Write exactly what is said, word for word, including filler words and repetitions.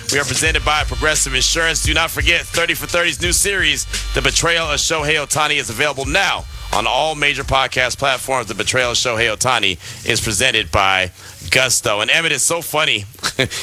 We are presented by Progressive Insurance. Do not forget, thirty for thirty's new series, The Betrayal of Shohei Ohtani, is available now on all major podcast platforms. The Betrayal of Shohei Ohtani is presented by Gusto. And Emmett, is so funny.